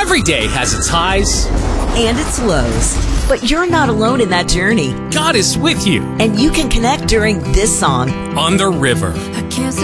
Every day has its highs and its lows. But you're not alone in that journey. God is with you And you can connect during this song on the river. I can't